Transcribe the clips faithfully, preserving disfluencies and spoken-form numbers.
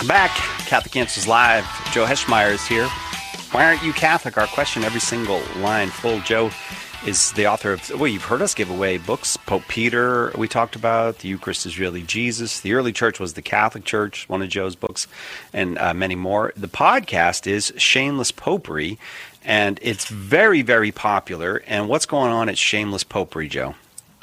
Welcome back. Catholic Answers Live. Joe Heschmeyer is here. Why aren't you Catholic? Our question, every single line full. Joe is the author of, well, you've heard us give away books. Pope Peter, we talked about. The Eucharist is really Jesus. The early church was the Catholic Church, one of Joe's books, and uh, many more. The podcast is Shameless Popery, and it's very, very popular. And what's going on at Shameless Popery, Joe?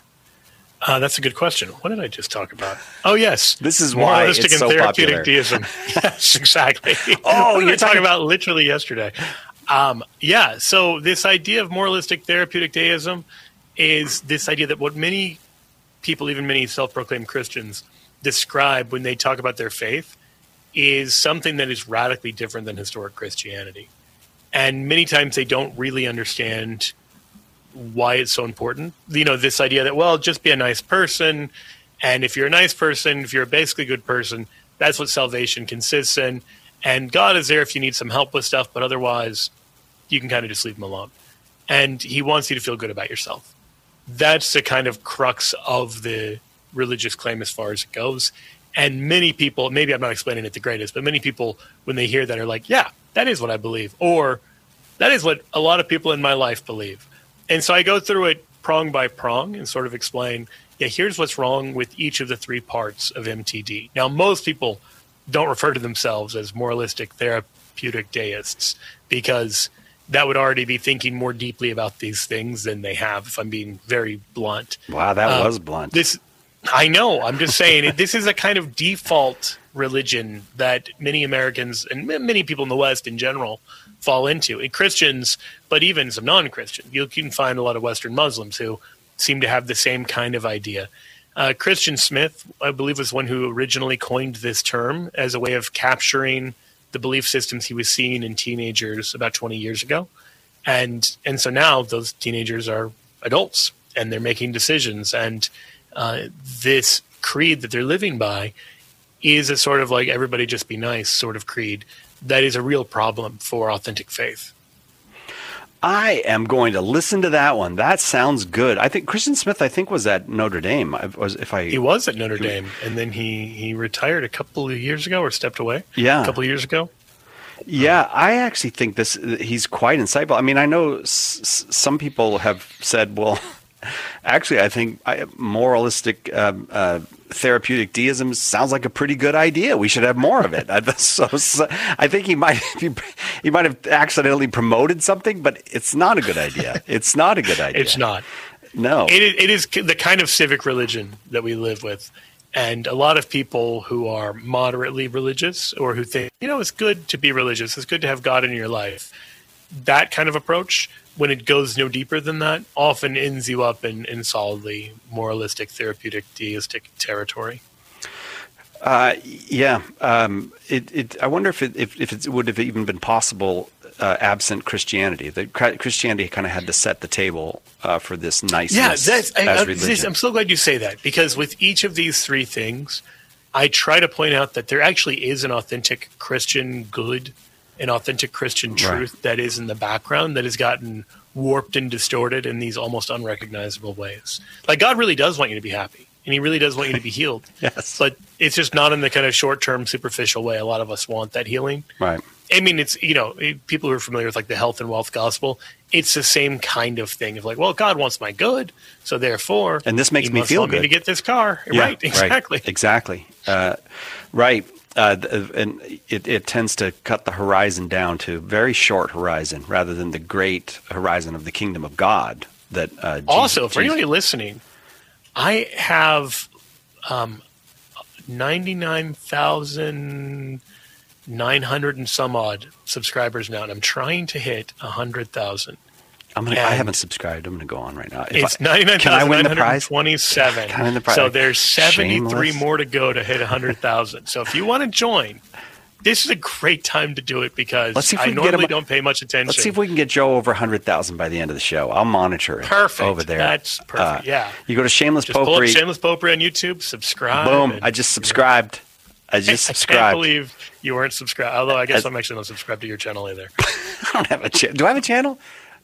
Uh, that's a good question. What did I just talk about? Oh, yes. This is why Moralistic it's and so therapeutic popular. deism. Yes, exactly. Oh, we you're were talking about literally yesterday. Um, yeah, so this idea of moralistic therapeutic deism is this idea that what many people, even many self-proclaimed Christians, describe when they talk about their faith is something that is radically different than historic Christianity. And many times they don't really understand why it's so important. You know, this idea that, well, just be a nice person. And if you're a nice person, if you're a basically good person, that's what salvation consists in. And God is there if you need some help with stuff, but otherwise you can kind of just leave him alone. And he wants you to feel good about yourself. That's the kind of crux of the religious claim as far as it goes. And many people, maybe I'm not explaining it the greatest, but many people, when they hear that, are like, yeah, that is what I believe. Or that is what a lot of people in my life believe. And so I go through it prong by prong and sort of explain, yeah, here's what's wrong with each of the three parts of M T D. Now, most people don't refer to themselves as moralistic therapeutic deists because that would already be thinking more deeply about these things than they have, if I'm being very blunt. Wow, that Um, was blunt. This, I know. I'm just saying, this is a kind of default religion that many Americans and many people in the West in general fall into. And Christians, but even some non-Christians. You can find a lot of Western Muslims who seem to have the same kind of idea. Uh, Christian Smith, I believe, was one who originally coined this term as a way of capturing the belief systems he was seeing in teenagers about twenty years ago. And and so now those teenagers are adults and they're making decisions. And uh, this creed that they're living by is a sort of like everybody just be nice sort of creed that is a real problem for authentic faith. I am going to listen to that one. That sounds good. I think Christian Smith, I think, was at Notre Dame. I was, if I He was at Notre Dame, and then he, he retired a couple of years ago or stepped away Yeah. a couple of years ago. Yeah, I actually think this. He's quite insightful. I mean, I know s- s- some people have said, well, actually, I think I, moralistic um, uh, therapeutic deism sounds like a pretty good idea. We should have more of it. I, so, so I think he might he, he might have accidentally promoted something, but it's not a good idea. It's not a good idea. It's not. No. It, it is the kind of civic religion that we live with. And a lot of people who are moderately religious or who think, you know, it's good to be religious, it's good to have God in your life, that kind of approach, when it goes no deeper than that, often ends you up in, in solidly moralistic, therapeutic, deistic territory. Uh, yeah. Um, it, it, I wonder if it, if, if it would have even been possible uh, absent Christianity. That Christianity kind of had to set the table uh, for this niceness Yeah, that's, I, as I, religion. I'm so glad you say that, because with each of these three things, I try to point out that there actually is an authentic Christian good, an authentic Christian truth Right. that is in the background that has gotten warped and distorted in these almost unrecognizable ways. Like, God really does want you to be happy, and he really does want you to be healed. Yes. But it's just not in the kind of short-term, superficial way a lot of us want that healing. Right. I mean, it's, you know, people who are familiar with like the health and wealth gospel, it's the same kind of thing of like, well, God wants my good, so therefore, And this makes he me must feel want me good. to get this car. Yeah, Right, exactly. Exactly. Uh, right. Uh, th- and it, it tends to cut the horizon down to very short horizon rather than the great horizon of the kingdom of God. That uh, Jesus, Also, for Jesus- anybody listening, I have um, ninety-nine thousand nine hundred and some odd subscribers now, and I'm trying to hit one hundred thousand. I'm gonna, I and haven't subscribed. I'm going to go on right now. If It's I- ninety-nine Can I thousand win nine the prize? hundred twenty-seven. Can I win the prize? So there's seventy-three Shameless. more to go to hit one hundred thousand. So if you want to join, this is a great time to do it because Let's see if we I can get normally him- don't pay much attention. Let's see if we can get Joe over one hundred thousand by the end of the show. I'll monitor it. Perfect. Over there. That's perfect. Uh, yeah. You go to Shameless Just pull up Popery. Shameless Popery on YouTube, subscribe. Boom. and- I just subscribed. I just I can't subscribed. believe you weren't subscribed. Although I guess I- I'm actually not subscribed to your channel either. I don't have a channel. Do I have a channel?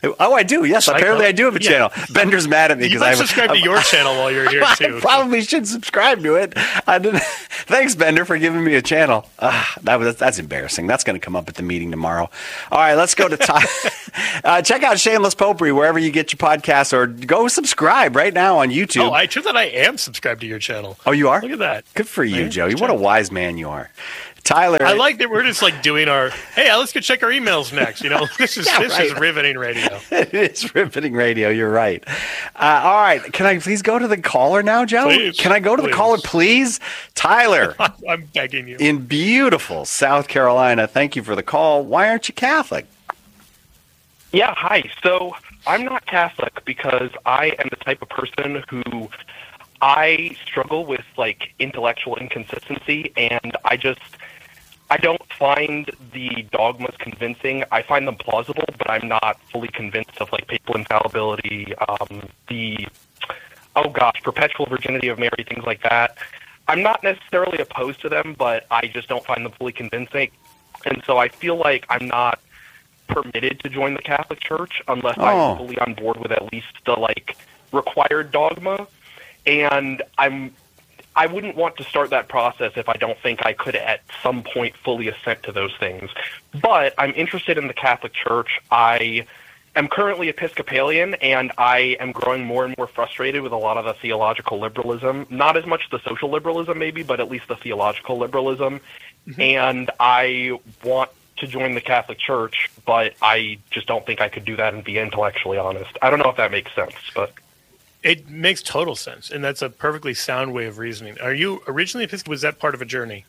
Oh, I do. Yes, Psycho. apparently I do have a Yeah. channel. Bender's mad at me You because might I subscribe to your channel while you're here, too. I probably should subscribe to it. I didn't. Thanks, Bender, for giving me a channel. Uh, that was that's embarrassing. That's going to come up at the meeting tomorrow. All right, let's go to Ty. uh, check out Shameless Popery wherever you get your podcasts, or go subscribe right now on YouTube. Oh, I turns out I am subscribed to your channel. Oh, you are? Look at that. Good for you, Yeah, Joey. good What a job. wise man you are. Tyler. I like that we're just like doing our, hey, let's go check our emails next. You know, this is Yeah, this right. is riveting radio. It is riveting radio. You're right. Uh, all right. Can I please go to the caller now, Joe? Please, Can I go to the please. caller, please? Tyler I'm begging you. in beautiful South Carolina. Thank you for the call. Why aren't you Catholic? Yeah, hi. So I'm not Catholic because I am the type of person who I struggle with like intellectual inconsistency, and I just I don't find the dogmas convincing. I find them plausible, but I'm not fully convinced of like papal infallibility, um, the oh gosh, perpetual virginity of Mary, things like that. I'm not necessarily opposed to them, but I just don't find them fully convincing, and so I feel like I'm not permitted to join the Catholic Church unless Oh. I'm fully on board with at least the like required dogma. And I'm I wouldn't want to start that process if I don't think I could at some point fully assent to those things. But I'm interested in the Catholic Church. I am currently Episcopalian, and I am growing more and more frustrated with a lot of the theological liberalism. Not as much the social liberalism maybe, but at least the theological liberalism. Mm-hmm. And I want to join the Catholic Church, but I just don't think I could do that and be intellectually honest. I don't know if that makes sense, but It makes total sense, and that's a perfectly sound way of reasoning. Are you originally Episcopal? Was that part of a journey?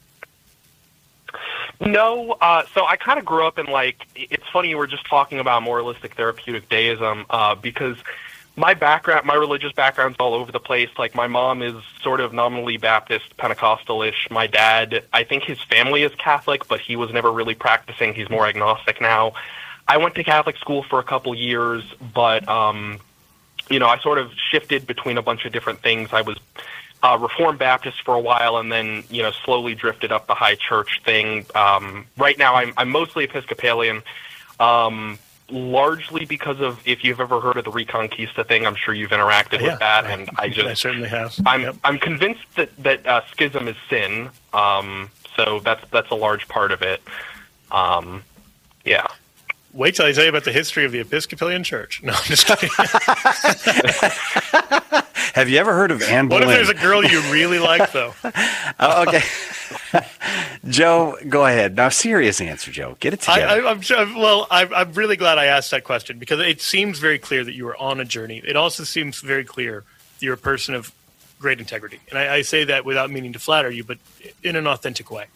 no. Uh, so I kind of grew up in like, it's funny you were just talking about moralistic therapeutic deism uh, because my background, my religious background's all over the place. Like my mom is sort of nominally Baptist, Pentecostalish. My dad, I think his family is Catholic, but he was never really practicing. He's more agnostic now. I went to Catholic school for a couple years, but um, you know, I sort of shifted between a bunch of different things. I was uh, Reformed Baptist for a while, and then you know slowly drifted up the high church thing. Um, right now, I'm I'm mostly Episcopalian, um, largely because of if you've ever heard of the Reconquista thing. I'm sure you've interacted Yeah, with that, I- and I just I certainly have. I'm Yep. I'm convinced that that uh, schism is sin. Um, so that's that's a large part of it. Um, yeah. Wait till I tell you about the history of the Episcopalian Church. No, I'm just kidding. Have you ever heard of Anne What if Boleyn? there's a girl you really like, though? Oh, okay. Joe, go ahead. Now, serious answer, Joe. Get it I, together. I, I'm sure, well, I'm, I'm really glad I asked that question because it seems very clear that you were on a journey. It also seems very clear that you're a person of great integrity. And I, I say that without meaning to flatter you, but in an authentic way.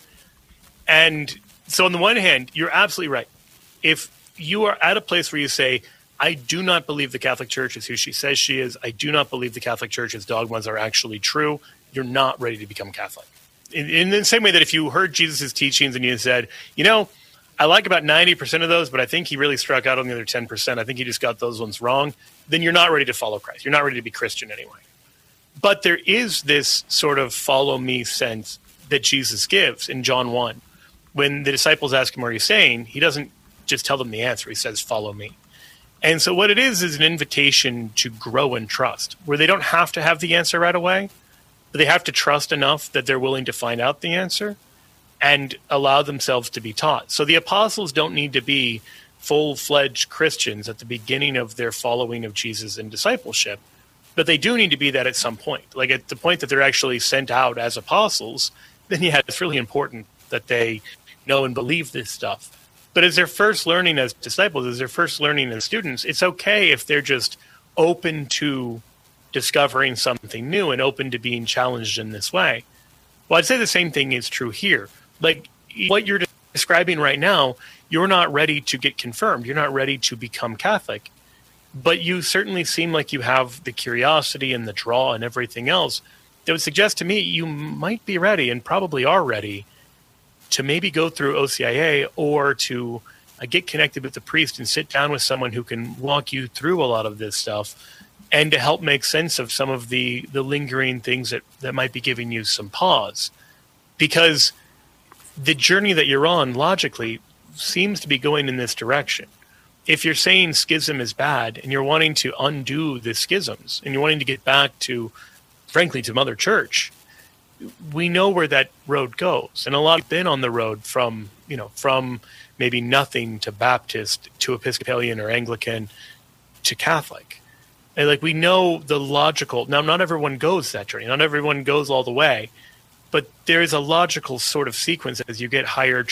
And so on the one hand, you're absolutely right. If you are at a place where you say, I do not believe the Catholic Church is who she says she is. I do not believe the Catholic Church's dogmas are actually true. You're not ready to become Catholic. In, in the same way that if you heard Jesus' teachings and you said, you know, I like about ninety percent of those, but I think he really struck out on the other ten percent. I think he just got those ones wrong. Then you're not ready to follow Christ. You're not ready to be Christian anyway. But there is this sort of follow me sense that Jesus gives in John one. When the disciples ask him, what are you saying? He doesn't just tell them the answer. He says, follow me. And so what it is is an invitation to grow and trust, where they don't have to have the answer right away, but they have to trust enough that they're willing to find out the answer and allow themselves to be taught. So the apostles don't need to be full-fledged Christians at the beginning of their following of Jesus and discipleship, but they do need to be that at some point. Like at the point that they're actually sent out as apostles, then yeah, it's really important that they know and believe this stuff. But as they're first learning as disciples, as they're first learning as students, it's okay if they're just open to discovering something new and open to being challenged in this way. Well, I'd say the same thing is true here. Like what you're describing right now, you're not ready to get confirmed. You're not ready to become Catholic. But you certainly seem like you have the curiosity and the draw and everything else that would suggest to me you might be ready and probably are ready to maybe go through O C I A or to uh, get connected with the priest and sit down with someone who can walk you through a lot of this stuff and to help make sense of some of the, the lingering things that, that might be giving you some pause. Because the journey that you're on, logically, seems to be going in this direction. if you're saying schism is bad and you're wanting to undo the schisms and you're wanting to get back to, frankly, to Mother Church, we know where that road goes. And a lot have been on the road from, you know, from maybe nothing to Baptist to Episcopalian or Anglican to Catholic. And like, we know the logical, now not everyone goes that journey. Not everyone goes all the way, but there is a logical sort of sequence as you get higher